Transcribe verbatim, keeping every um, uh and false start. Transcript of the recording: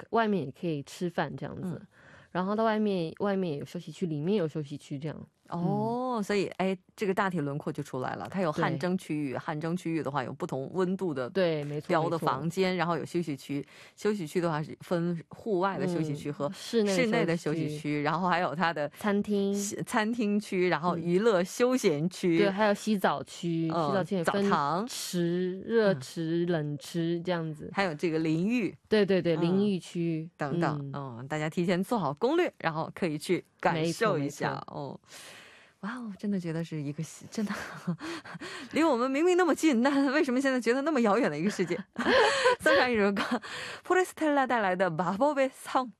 外面也可以吃饭这样子，然后到外面外面有休息区，里面有休息区这样。 哦，所以哎这个大体轮廓就出来了，它有汗对蒸区域，汗蒸区域的话有不同温度的对，没错标的没错房间，然后有休息区，休息区的话是分户外的休息区和嗯室内的室内的休息区休息区，然后还有它的餐厅， 餐厅区，然后娱乐休闲区， 对，还有洗澡区， 嗯洗澡区也分澡堂池、热池、冷池这样子， 还有这个淋浴， 对对对， 嗯淋浴区等等， 嗯嗯，大家提前做好攻略，然后可以去感受一下没错没错哦。哇哦，真的觉得是一个真的离我们明明那么近，但为什么现在觉得那么遥远的一个世界？送上一首歌，포레스텔라带来的마법의 성。